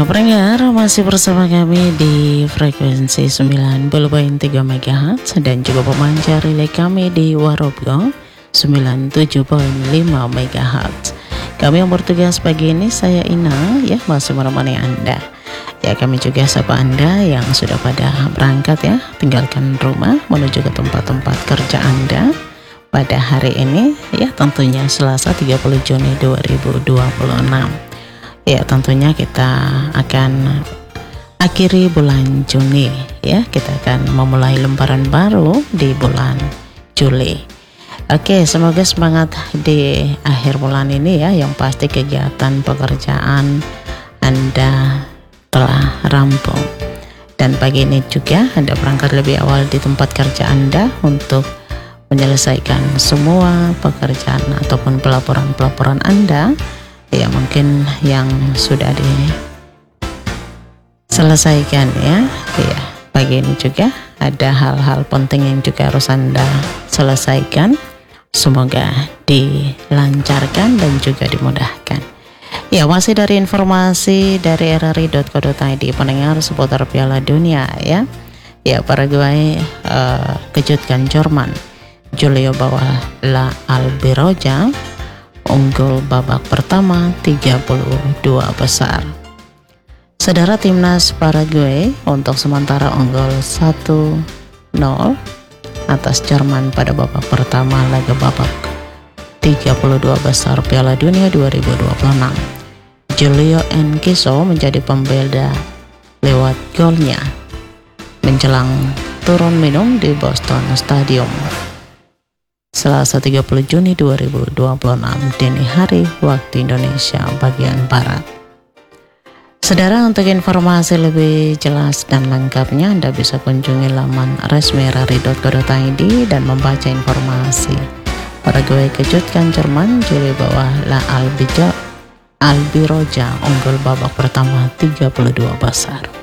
pendengar, masih bersama kami di frekuensi 90.3 MHz dan juga pemancar relay kami di Warobgo 97.5 MHz. Kami yang bertugas pagi ini, saya Ina, ya, masih menemani Anda. Ya, kami juga sapa Anda yang sudah pada berangkat, ya, tinggalkan rumah menuju ke tempat-tempat kerja Anda pada hari ini, ya, tentunya Selasa 30 Juni 2026. Ya, tentunya kita akan akhiri bulan Juni, ya. Kita akan memulai lembaran baru di bulan Juli. Oke, semoga semangat di akhir bulan ini, ya. Yang pasti kegiatan pekerjaan Anda telah rampung. Dan pagi ini juga Anda berangkat lebih awal di tempat kerja Anda untuk menyelesaikan semua pekerjaan ataupun pelaporan-pelaporan Anda, ya, mungkin yang sudah diselesaikan, ya. Ya, pagi ini juga ada hal-hal penting yang juga harus Anda selesaikan. Semoga dilancarkan dan juga dimudahkan. Ya, masih dari informasi dari rri.co.id, pendengar, seputar Piala Dunia, ya. Ya, Paraguay kejutkan Jerman. Julio bawah La Albiroja unggul babak pertama 32 besar. Saudara, timnas Paraguay untuk sementara unggul 1-0 atas Jerman pada babak pertama laga babak 32 besar Piala Dunia 2026. Julio Enciso menjadi pembeda lewat golnya menjelang turun minum di Boston Stadium Selasa 30 Juni 2026 dini hari waktu Indonesia bagian Barat. Saudara, untuk informasi lebih jelas dan lengkapnya Anda bisa kunjungi laman resmi rri.co.id dan membaca informasi. Paraguay kejutkan Jerman, Julio bawah La Albiroja unggul babak pertama 32 besar.